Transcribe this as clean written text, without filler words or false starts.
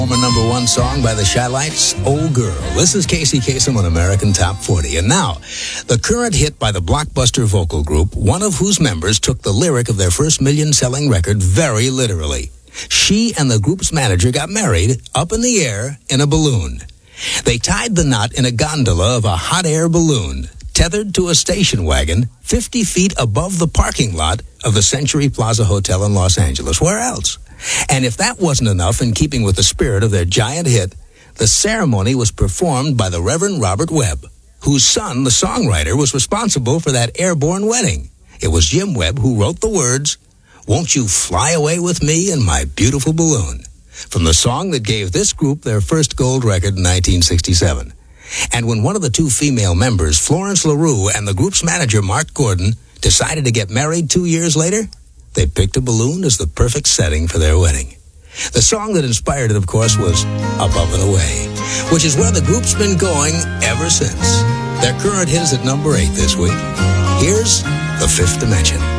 Former number one song by the Chi-Lites, Old Girl. This is Casey Kasem on American Top 40. And now, the current hit by the Blockbuster vocal group, one of whose members took the lyric of their first million-selling record very literally. She and the group's manager got married up in the air in a balloon. They tied the knot in a gondola of a hot air balloon, tethered to a station wagon 50 feet above the parking lot of the Century Plaza Hotel in Los Angeles. Where else? And if that wasn't enough in keeping with the spirit of their giant hit, the ceremony was performed by the Reverend Robert Webb, whose son, the songwriter, was responsible for that airborne wedding. It was Jim Webb who wrote the words, "Won't you fly away with me in my beautiful balloon?" from the song that gave this group their first gold record in 1967. And when one of the two female members, Florence LaRue, and the group's manager, Mark Gordon, decided to get married 2 years later, they picked a balloon as the perfect setting for their wedding. The song that inspired it, of course, was Above and Away, which is where the group's been going ever since. Their current hit is at number 8 this week. Here's The Fifth Dimension.